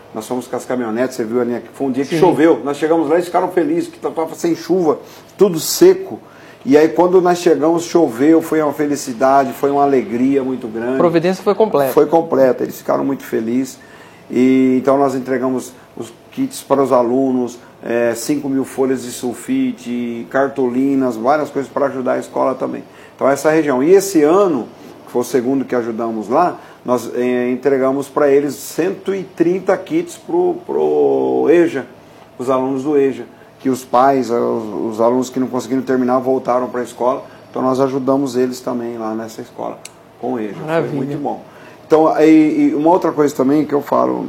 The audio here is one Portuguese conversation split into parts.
nós fomos com as caminhonetes, você viu ali, foi um dia que choveu, nós chegamos lá e ficaram felizes, que estava sem chuva, tudo seco. E aí quando nós chegamos, choveu, foi uma felicidade, foi uma alegria muito grande. A providência foi completa. Foi completa, eles ficaram muito felizes. E então nós entregamos os kits para os alunos, 5.000 folhas de sulfite, cartolinas, várias coisas para ajudar a escola também. Então essa região. E esse ano, que foi o segundo que ajudamos lá, nós entregamos para eles 130 kits para o EJA, os alunos do EJA, que os pais, os alunos que não conseguiram terminar, voltaram para a escola. Então nós ajudamos eles também lá nessa escola com o EJA. Maravilha. Foi muito bom. Então, e uma outra coisa também que eu falo,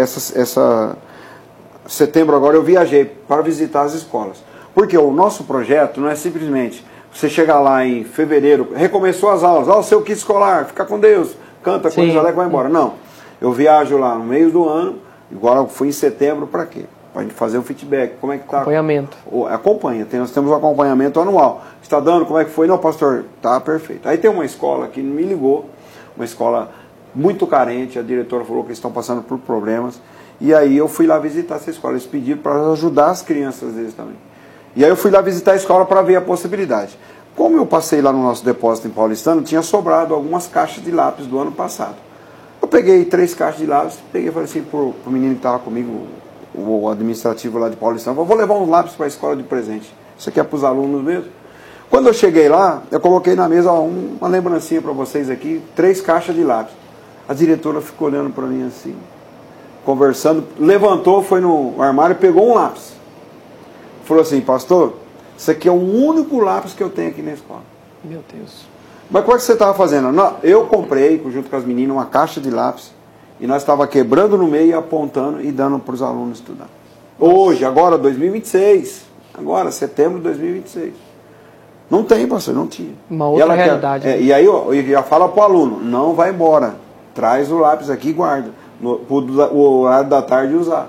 setembro agora eu viajei para visitar as escolas. Porque o nosso projeto não é simplesmente você chegar lá em fevereiro, recomeçou as aulas, o seu kit escolar, fica com Deus, canta com Deus, vai embora. Não, eu viajo lá no meio do ano, agora eu fui em setembro para quê? Para a gente fazer um feedback, como é que está? Acompanhamento. Acompanha, nós temos um acompanhamento anual. Está dando, como é que foi? Não, pastor, tá perfeito. Aí tem uma escola que me ligou, uma escola muito carente, a diretora falou que eles estão passando por problemas, e aí eu fui lá visitar essa escola, eles pediram para ajudar as crianças deles também. E aí eu fui lá visitar a escola para ver a possibilidade. Como eu passei lá no nosso depósito em Paulistano, tinha sobrado algumas caixas de lápis do ano passado. Eu peguei 3 caixas de lápis, peguei e falei assim pro menino que estava comigo, o administrativo lá de Paulistano, eu vou levar uns lápis para a escola de presente. Isso aqui é para os alunos mesmo? Quando eu cheguei lá, eu coloquei na mesa uma lembrancinha para vocês aqui, 3 caixas de lápis. A diretora ficou olhando para mim assim, conversando, levantou, foi no armário e pegou um lápis. Falou assim, pastor, isso aqui é o único lápis que eu tenho aqui na escola. Meu Deus. Mas como é que você estava fazendo? Não, eu comprei, junto com as meninas, uma caixa de lápis, e nós estávamos quebrando no meio, apontando e dando para os alunos estudar. Hoje, agora, 2026, agora, setembro de 2026. Não tem, pastor, não tinha. Uma outra realidade. E aí eu já falo para o aluno, não vai embora. Traz o lápis aqui e guarda. O horário da tarde usar.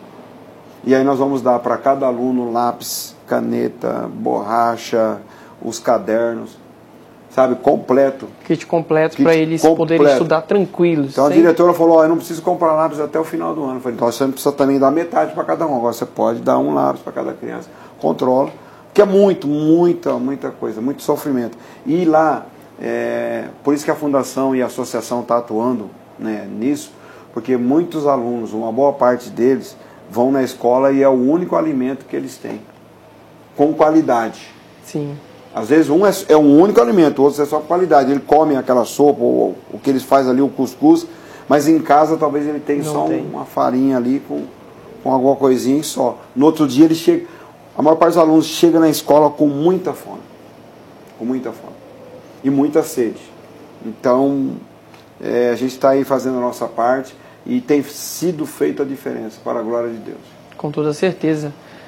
E aí nós vamos dar para cada aluno lápis, caneta, borracha, os cadernos, sabe, completo. Kit completo para eles poderem estudar tranquilos. Então a diretora falou, eu não preciso comprar lápis até o final do ano. Eu falei, então você não precisa também dar metade para cada um. Agora você pode dar um lápis para cada criança. Controla. Porque é muita coisa, muito sofrimento. E lá, por isso que a fundação e a associação está atuando, né, nisso, porque muitos alunos, uma boa parte deles, vão na escola e é o único alimento que eles têm, com qualidade. Sim. Às vezes um é um único alimento, o outro é só qualidade. Ele come aquela sopa, ou o que eles fazem ali, o cuscuz, mas em casa talvez ele tenha uma farinha ali com alguma coisinha e só. No outro dia ele chega, a maior parte dos alunos chega na escola com muita fome. Com muita fome. E muita sede. Então, a gente está aí fazendo a nossa parte e tem sido feita a diferença, para a glória de Deus. Com toda certeza.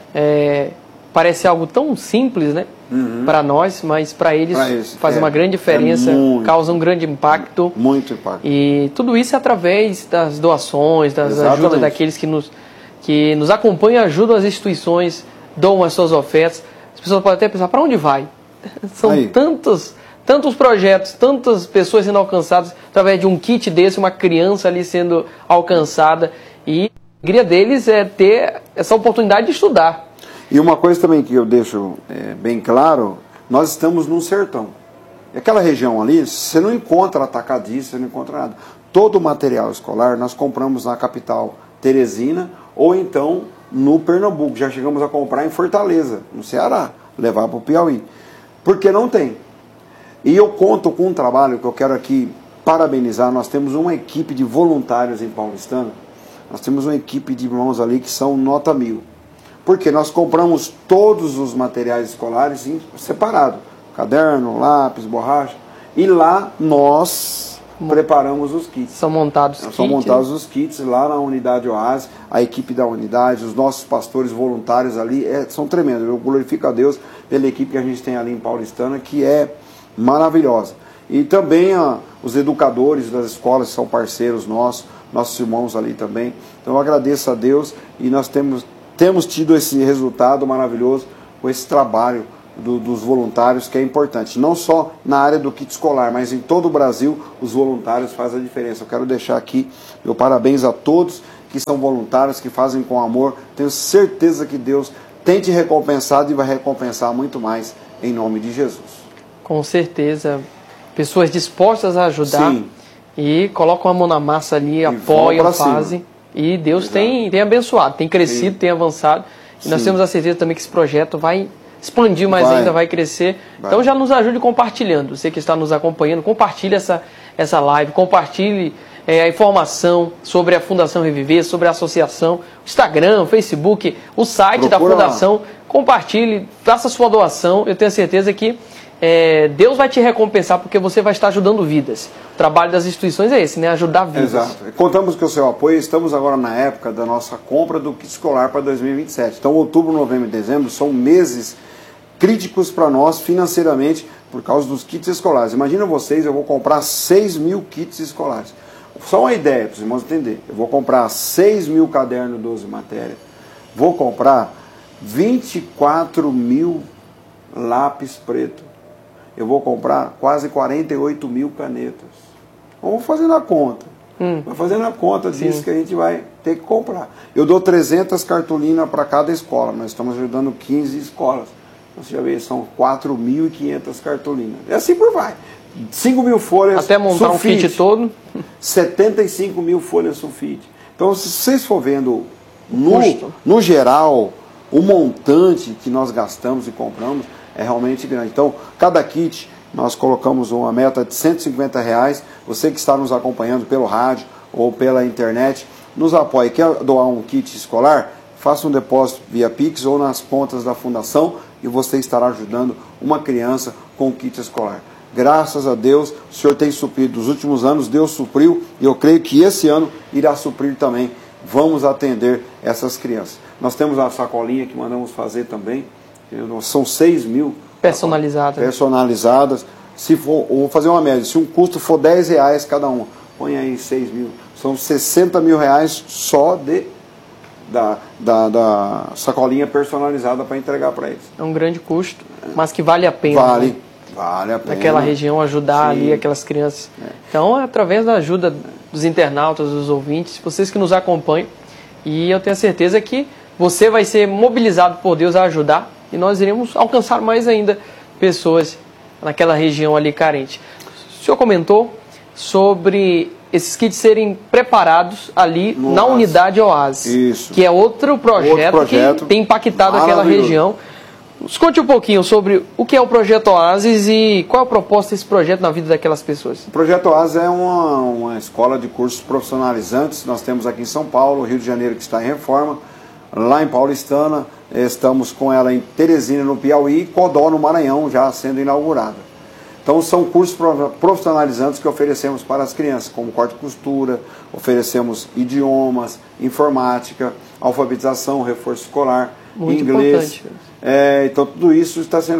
Parece algo tão simples, né? Para nós, mas para eles faz uma grande diferença, causa um grande impacto. Muito impacto. E tudo isso é através das doações, das ajudas daqueles que nos acompanham, ajudam as instituições, doam as suas ofertas. As pessoas podem até pensar, para onde vai? São tantos projetos, tantas pessoas sendo alcançadas através de um kit desse, uma criança ali sendo alcançada. E a alegria deles é ter essa oportunidade de estudar. E uma coisa também que eu deixo bem claro, nós estamos num sertão. E aquela região ali, você não encontra atacadista, você não encontra nada. Todo o material escolar nós compramos na capital Teresina ou então no Pernambuco. Já chegamos a comprar em Fortaleza, no Ceará, levar para o Piauí. Porque não tem. E eu conto com um trabalho que eu quero aqui parabenizar. Nós temos uma equipe de voluntários em Paulistano. Nós temos uma equipe de irmãos ali que são nota 1000. Porque nós compramos todos os materiais escolares separado. Caderno, lápis, borracha. E lá nós preparamos os kits. São montados os kits lá na unidade Oásis. A equipe da unidade, os nossos pastores voluntários ali, são tremendos. Eu glorifico a Deus pela equipe que a gente tem ali em Paulistana, que é maravilhosa. E também os educadores das escolas são parceiros nossos irmãos ali também. Então eu agradeço a Deus e nós temos tido esse resultado maravilhoso com esse trabalho dos voluntários, que é importante. Não só na área do kit escolar, mas em todo o Brasil, os voluntários fazem a diferença. Eu quero deixar aqui meu parabéns a todos que são voluntários, que fazem com amor. Tenho certeza que Deus tem te recompensado e vai recompensar muito mais em nome de Jesus. Com certeza. Pessoas dispostas a ajudar. Sim. E colocam a mão na massa ali, apoiam, fazem. E Deus tem abençoado, tem crescido, Sim. tem avançado. E nós temos a certeza também que esse projeto vai expandir mais ainda, vai crescer. Então já nos ajude compartilhando. Você que está nos acompanhando, compartilhe essa live, compartilhe a informação sobre a Fundação Reviver, sobre a associação, o Instagram, o Facebook, o site da Fundação. Compartilhe, faça sua doação. Eu tenho certeza que Deus vai te recompensar porque você vai estar ajudando vidas. O trabalho das instituições é esse, né? Ajudar vidas. Exato. Contamos com o seu apoio. Estamos agora na época da nossa compra do kit escolar para 2027. Então, outubro, novembro e dezembro são meses críticos para nós financeiramente por causa dos kits escolares. Imagina vocês, eu vou comprar 6.000 kits escolares. Só uma ideia para os irmãos entenderem. Eu vou comprar 6.000 cadernos 12 matérias. Vou comprar 24.000 lápis preto. Eu vou comprar quase 48.000 canetas. Vamos fazendo a conta. Vai fazendo a conta disso que a gente vai ter que comprar. Eu dou 300 cartolinas para cada escola. Nós estamos ajudando 15 escolas. Então, você já vê, são 4.500 cartolinas. E assim por vai. 5.000 folhas até montar sulfite, um kit todo. 75.000 folhas sulfite. Então, se vocês for vendo no geral, o montante que nós gastamos e compramos é realmente grande. Então, cada kit, nós colocamos uma meta de R$150. Você que está nos acompanhando pelo rádio ou pela internet, nos apoie. Quer doar um kit escolar? Faça um depósito via Pix ou nas contas da Fundação e você estará ajudando uma criança com um kit escolar. Graças a Deus, o Senhor tem suprido. Nos últimos anos, Deus supriu e eu creio que esse ano irá suprir também. Vamos atender essas crianças. Nós temos a sacolinha que mandamos fazer também. São 6.000 personalizadas. Se for, vou fazer uma média, se um custo for R$10 cada uma, põe aí 6.000. São R$60.000 só da sacolinha personalizada para entregar para eles. É um grande custo, mas que vale a pena. Vale a pena. Naquela região ajudar ali aquelas crianças. Então, é através da ajuda dos internautas, dos ouvintes, vocês que nos acompanham, e eu tenho certeza que você vai ser mobilizado por Deus a ajudar e nós iremos alcançar mais ainda pessoas naquela região ali carente. O senhor comentou sobre esses kits serem preparados ali na unidade Oásis. Isso. Que é outro projeto que tem impactado aquela região. Nos conte um pouquinho sobre o que é o Projeto Oásis e qual é a proposta desse projeto na vida daquelas pessoas. O Projeto Oásis é uma escola de cursos profissionalizantes. Nós temos aqui em São Paulo, Rio de Janeiro, que está em reforma. Lá em Paulistana, estamos com ela em Teresina, no Piauí, e Codó, no Maranhão, já sendo inaugurada. Então, são cursos profissionalizantes que oferecemos para as crianças, como corte e costura, oferecemos idiomas, informática, alfabetização, reforço escolar, muito inglês. Então, tudo isso está sendo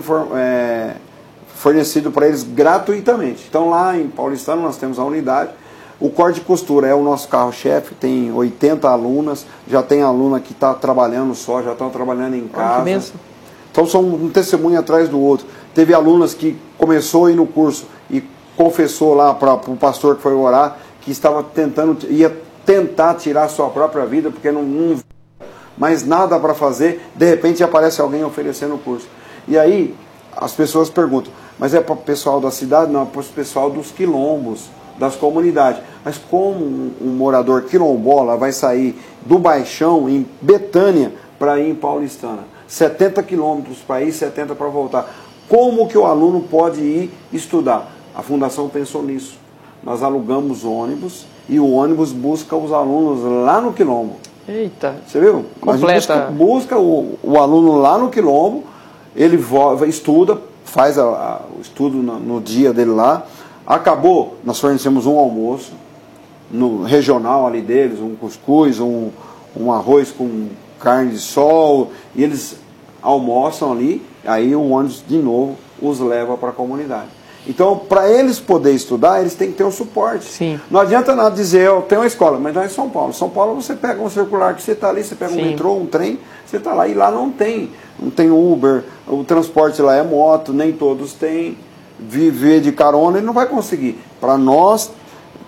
fornecido para eles gratuitamente. Então, lá em Paulistana, nós temos a unidade. O corte e costura é o nosso carro-chefe, tem 80 alunas, já tem aluna que está trabalhando só, já estão trabalhando em casa. Então são um testemunho atrás do outro. Teve alunas que começou a ir no curso e confessou lá para o pastor que foi orar, que ia tentar tirar a sua própria vida, porque não mais nada para fazer, de repente aparece alguém oferecendo o curso. E aí as pessoas perguntam, mas é para o pessoal da cidade? Não, é para o pessoal dos quilombos, das comunidades. Mas como um morador quilombola vai sair do Baixão, em Betânia, para ir em Paulistana? 70 quilômetros para ir, 70 para voltar. Como que o aluno pode ir estudar? A Fundação pensou nisso. Nós alugamos ônibus e o ônibus busca os alunos lá no quilombo. Eita! Você viu? Completa. Busca o aluno lá no quilombo, ele estuda, faz o estudo no dia dele lá. Acabou, nós fornecemos um almoço no regional ali deles, um cuscuz, um arroz com carne de sol, e eles almoçam ali, aí o ônibus de novo os leva para a comunidade. Então, para eles poderem estudar, eles têm que ter um suporte. Sim. Não adianta nada dizer, eu tenho uma escola, mas não é em São Paulo. São Paulo você pega um circular que você está ali, você pega um metrô, um trem, você está lá, e lá não tem Uber, o transporte lá é moto, nem todos têm. Viver de carona, ele não vai conseguir. Para nós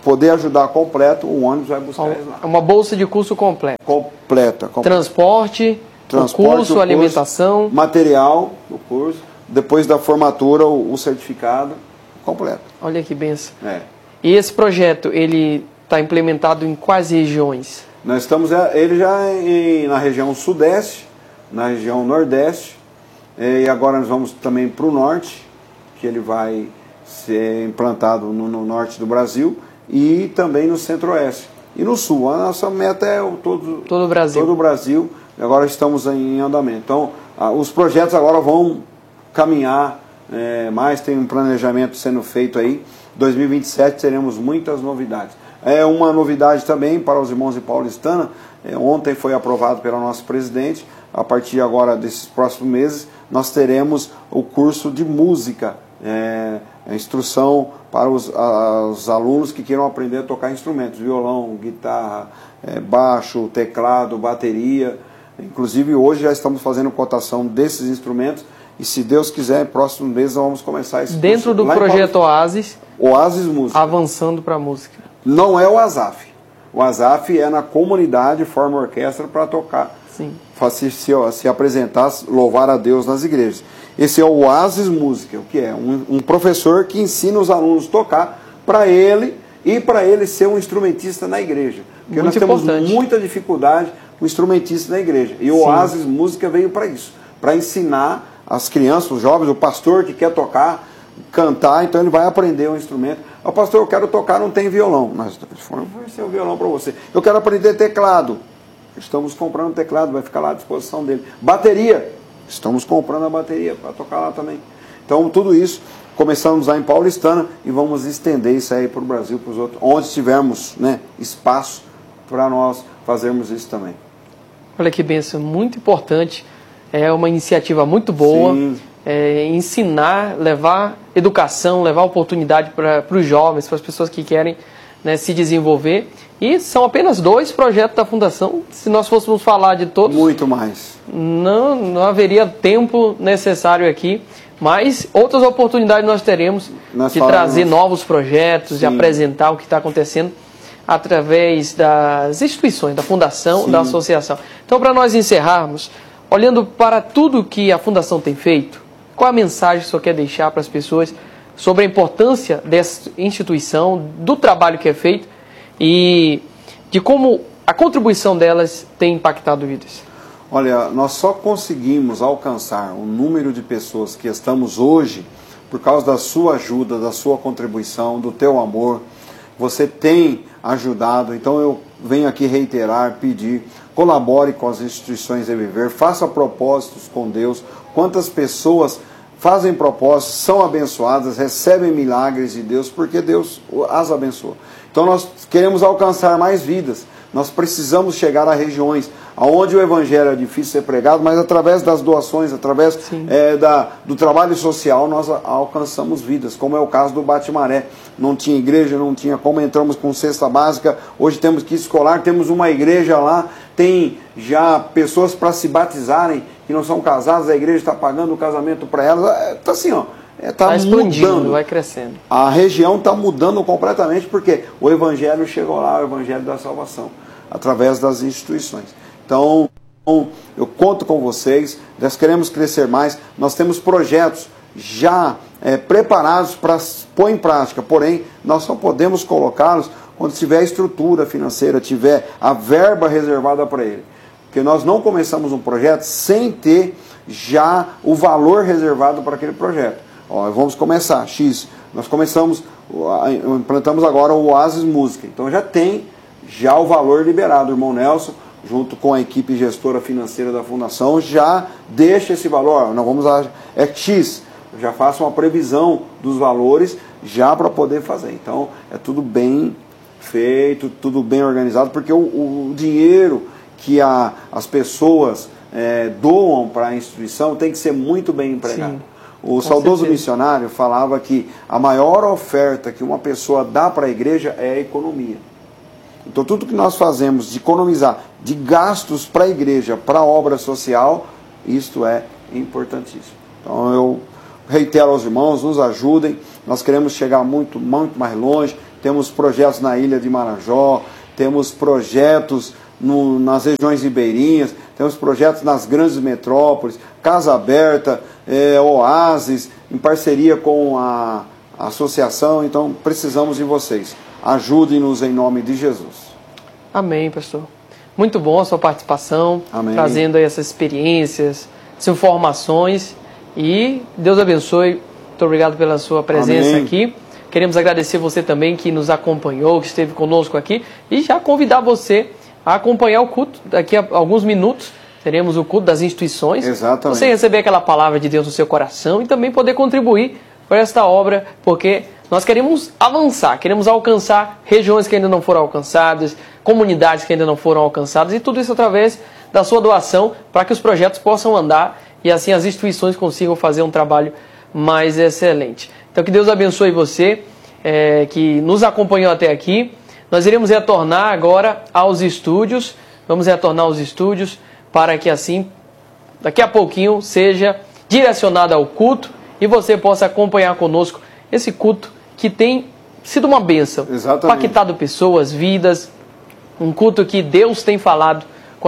poder ajudar completo, o ônibus vai buscar eles lá. É uma bolsa de curso completa. Completa. Transporte, o curso, alimentação. Material do curso, depois da formatura, o certificado completo. Olha que benção. E esse projeto, ele está implementado em quais regiões? Nós estamos ele já na região sudeste, na região nordeste, e agora nós vamos também para o norte, que ele vai ser implantado no norte do Brasil, e também no centro-oeste. E no sul, a nossa meta é todo o Brasil. Todo o Brasil, e agora estamos em andamento. Então, os projetos agora vão caminhar mais, tem um planejamento sendo feito aí. 2027 teremos muitas novidades. Uma novidade também para os irmãos de Paulistana, ontem foi aprovado pelo nosso presidente, a partir agora desses próximos meses, nós teremos o curso de música, a instrução para os alunos que queiram aprender a tocar instrumentos, violão, guitarra, baixo, teclado, bateria. Inclusive hoje já estamos fazendo cotação desses instrumentos e, se Deus quiser, próximo mês nós vamos começar esse dentro curso. Dentro do projeto Oasis Música. Avançando para a música. Não é o ASAF. O ASAF é na comunidade, forma orquestra para tocar. Sim. Se apresentar, louvar a Deus nas igrejas. Esse é o Oasis Música, o que é? Um professor que ensina os alunos a tocar para ele e para ele ser um instrumentista na igreja. Porque nós temos muita dificuldade com instrumentista na igreja. E o Oasis Música veio para isso, para ensinar as crianças, os jovens, o pastor que quer tocar, cantar, então ele vai aprender um instrumento. O pastor, eu quero tocar, não tem violão. Mas vai ser o violão para você. Eu quero aprender teclado. Estamos comprando teclado, vai ficar lá à disposição dele. Bateria. Estamos comprando a bateria para tocar lá também. Então, tudo isso, começamos lá em Paulistana e vamos estender isso aí para o Brasil, para os outros, onde tivermos espaço para nós fazermos isso também. Olha que bênção, muito importante. É uma iniciativa muito boa. Ensinar, levar educação, levar oportunidade para os jovens, para as pessoas que querem se desenvolver. E são apenas 2 projetos da Fundação. Se nós fôssemos falar de todos... Muito mais. Não haveria tempo necessário aqui. Mas outras oportunidades nós teremos de trazer novos projetos, de apresentar o que está acontecendo através das instituições, da Fundação, da Associação. Então, para nós encerrarmos, olhando para tudo que a Fundação tem feito, qual a mensagem que o senhor quer deixar para as pessoas sobre a importância dessa instituição, do trabalho que é feito e de como a contribuição delas tem impactado vidas? Olha, nós só conseguimos alcançar o número de pessoas que estamos hoje por causa da sua ajuda, da sua contribuição, do teu amor. Você tem ajudado, então eu venho aqui reiterar, pedir, colabore com as instituições de viver, faça propósitos com Deus. Quantas pessoas fazem propósitos, são abençoadas, recebem milagres de Deus, porque Deus as abençoa. Então nós queremos alcançar mais vidas, nós precisamos chegar a regiões onde o Evangelho é difícil ser pregado, mas através das doações, através do trabalho social, nós alcançamos vidas, como é o caso do Bate-Maré. Não tinha igreja, não tinha como, entramos com cesta básica, hoje temos kit escolar, temos uma igreja lá, tem já pessoas para se batizarem, que não são casadas, a igreja está pagando o casamento para elas, está assim, está expandindo, vai crescendo. A região está mudando completamente, porque o Evangelho chegou lá, o Evangelho da salvação, através das instituições. Então, eu conto com vocês, nós queremos crescer mais, nós temos projetos já preparados para pôr em prática, porém, nós só podemos colocá-los quando tiver a estrutura financeira, tiver a verba reservada para ele. Porque nós não começamos um projeto sem ter já o valor reservado para aquele projeto. Vamos começar, X, nós implantamos agora o Oasis Música, então já tem o valor liberado, o irmão Nelson, junto com a equipe gestora financeira da Fundação, já deixa esse valor, nós vamos X, já faça uma previsão dos valores já para poder fazer. Então é tudo bem feito, tudo bem organizado, porque o dinheiro que as pessoas doam para a instituição tem que ser muito bem empregado. Sim, o saudoso missionário falava que a maior oferta que uma pessoa dá para a igreja é a economia. Então tudo que nós fazemos de economizar de gastos para a igreja, para a obra social, isto é importantíssimo. Então eu reitero aos irmãos, nos ajudem, nós queremos chegar muito, muito mais longe, temos projetos na ilha de Marajó, temos projetos nas regiões ribeirinhas, temos projetos nas grandes metrópoles, Casa Aberta, Oásis, em parceria com a associação. Então precisamos de vocês. Ajude-nos em nome de Jesus. Amém, pastor. Muito bom a sua participação, Amém. Trazendo aí essas experiências, essas informações, e Deus abençoe. Muito obrigado pela sua presença Amém. aqui. Queremos agradecer você também que nos acompanhou, que esteve conosco aqui, e já convidar você a acompanhar o culto. Daqui a alguns minutos teremos o culto das instituições. Exatamente. Você receber aquela palavra de Deus no seu coração e também poder contribuir para esta obra, porque nós queremos avançar, queremos alcançar regiões que ainda não foram alcançadas, comunidades que ainda não foram alcançadas, e tudo isso através da sua doação, para que os projetos possam andar e assim as instituições consigam fazer um trabalho mais excelente. Então que Deus abençoe você, que nos acompanhou até aqui. Nós iremos retornar agora aos estúdios, vamos retornar aos estúdios para que assim, daqui a pouquinho, seja direcionado ao culto e você possa acompanhar conosco esse culto que tem sido uma bênção, impactado pessoas, vidas, um culto que Deus tem falado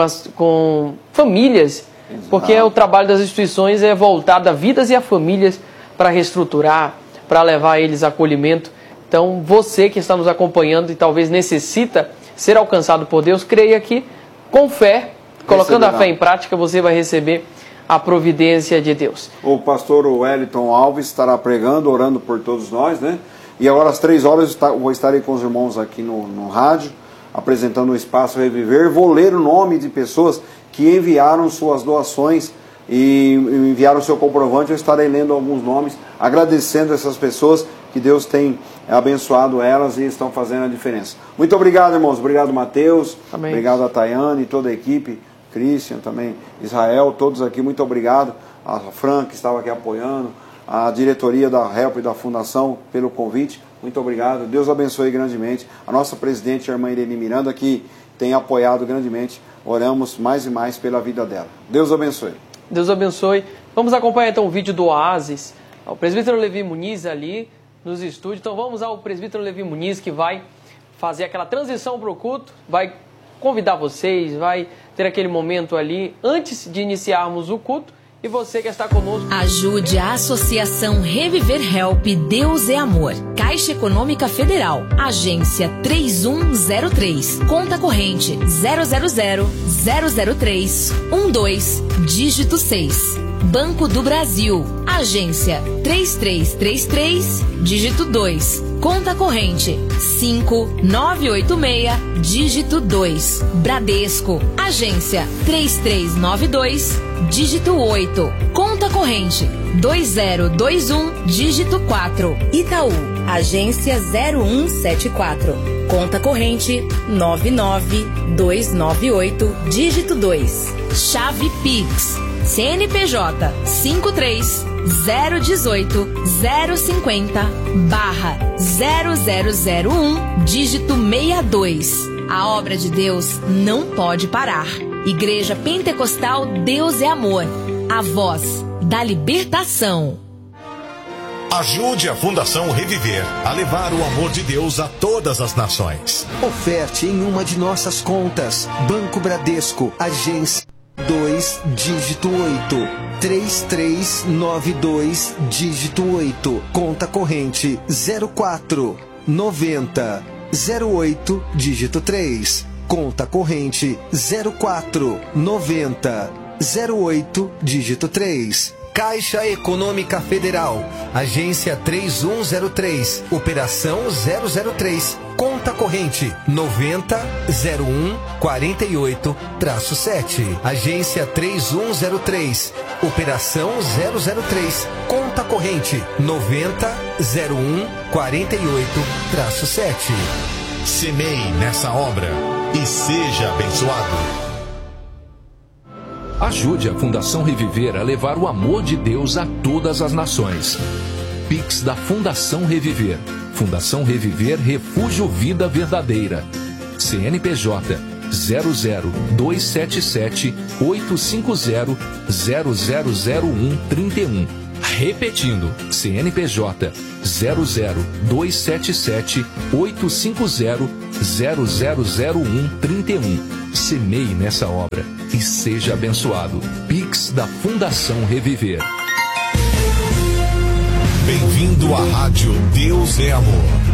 com famílias, porque o trabalho das instituições é voltado a vidas e a famílias para reestruturar, para levar eles a acolhimento. Então, você que está nos acompanhando e talvez necessita ser alcançado por Deus, creia que, com fé, colocando a fé em prática, você vai receber a providência de Deus. O pastor Wellington Alves estará pregando, orando por todos nós, né? E agora às 3 horas eu estarei com os irmãos aqui no rádio, apresentando o Espaço Reviver. Vou ler o nome de pessoas que enviaram suas doações e enviaram o seu comprovante. Eu estarei lendo alguns nomes, agradecendo essas pessoas, que Deus tem abençoado elas e estão fazendo a diferença. Muito obrigado, irmãos. Obrigado, Mateus. Amém. Obrigado a Tayane e toda a equipe. Christian também, Israel, todos aqui, muito obrigado. A Fran, que estava aqui apoiando, a diretoria da Help e da Fundação pelo convite, muito obrigado. Deus abençoe grandemente. A nossa presidente, a irmã Irene Miranda, que tem apoiado grandemente. Oramos mais e mais pela vida dela. Deus abençoe. Deus abençoe. Vamos acompanhar então o vídeo do Oásis. O presbítero Levi Muniz ali nos estúdios. Então vamos ao presbítero Levi Muniz, que vai fazer aquela transição para o culto, vai convidar vocês, vai ter aquele momento ali antes de iniciarmos o culto. E você que está conosco, ajude a Associação Reviver Help Deus é Amor. Caixa Econômica Federal, agência 3103, conta corrente 000-003-12, dígito 6. Banco do Brasil, agência 3333, dígito 2, conta corrente 5986, dígito 2. Bradesco, agência 3392, dígito 8, conta corrente 2021, dígito 4. Itaú, agência 0174, conta corrente 99298, dígito 2. Chave Pix, CNPJ 53-018-050-0001, dígito 62. A obra de Deus não pode parar. Igreja Pentecostal Deus é Amor, a voz da libertação. Ajude a Fundação Reviver a levar o amor de Deus a todas as nações. Oferte em uma de nossas contas. Banco Bradesco, agência 2, dígito 8, 3392, dígito 8, conta corrente 04 90 08, dígito 3, conta corrente 04 90 08, dígito 3. Caixa Econômica Federal, agência 3103, operação 003, conta corrente 90-01-48-7, agência 3103, operação 003, conta corrente 90-01-48-7. Semeie nessa obra e seja abençoado. Ajude a Fundação Reviver a levar o amor de Deus a todas as nações. Pix da Fundação Reviver. Fundação Reviver Refúgio Vida Verdadeira. CNPJ 00277 850 000131. Repetindo, CNPJ 00277 850 000131. Semeie nessa obra e seja abençoado. Pix da Fundação Reviver. Bem-vindo à Rádio Deus é Amor.